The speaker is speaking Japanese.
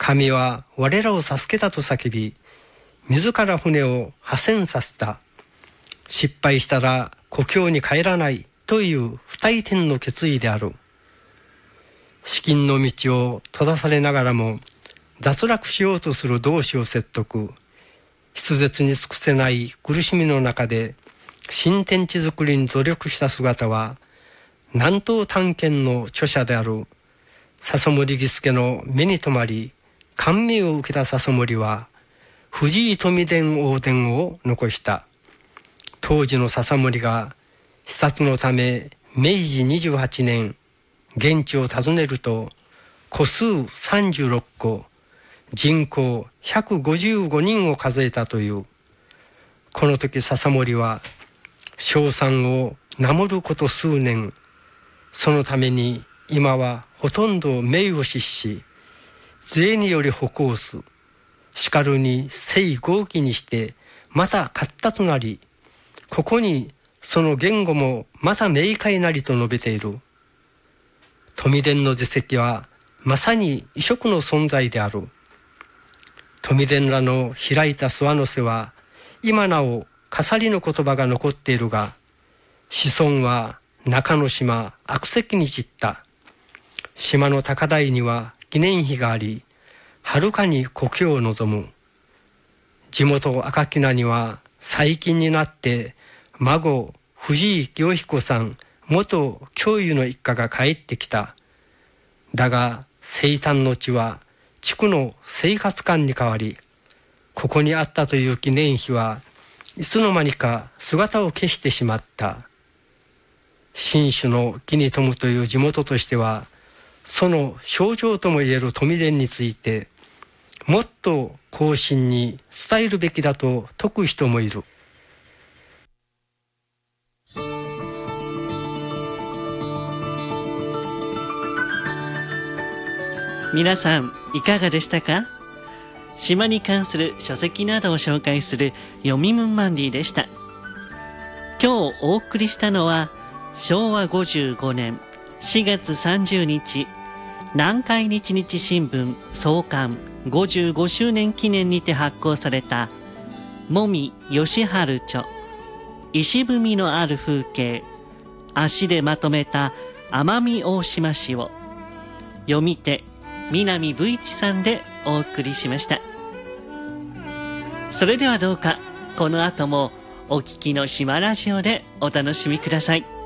神は我らを助けたと叫び、自ら船を破船させた。失敗したら故郷に帰らないという不退転の決意である。資金の道を閉ざされながらも脱落しようとする同志を説得、筆舌に尽くせない苦しみの中で新天地づくりに努力した姿は、南東探検の著者である笹森儀助の目に留まり、感銘を受けた笹森は藤井富伝王伝を残した。当時の笹森が視察のため明治28年現地を訪ねると、戸数36戸、人口155人を数えたという。この時笹森は正山を名乗ること数年、そのために今はほとんど名を失し、税により歩行す、しかるに正合気にしてまた活達なり、ここにその言語もまた明快なりと述べている。富伝の実績はまさに異色の存在である。富伝らの開いた諏訪の瀬は今なお飾りの言葉が残っているが、子孫は中之島悪石に散った。島の高台には記念碑があり、はるかに故郷を望む。地元赤木名には最近になって孫藤井清彦さん元教諭の一家が帰ってきた。だが生誕の地は地区の生活館に変わり、ここにあったという記念碑はいつの間にか姿を消してしまった。新種の木に富むという地元としては、その象徴ともいえる富伝についてもっと後進に伝えるべきだと説く人もいる。 皆さんいかがでしたか？島に関する書籍などを紹介する読みムンマンディでした。今日お送りしたのは昭和55年4月30日南海日日新聞創刊55周年記念にて発行された籾義治著石踏みのある風景、足でまとめた奄美大島市を読み手南武一さんでお送りしました。それではどうかこの後もお聞きの島ラジオでお楽しみください。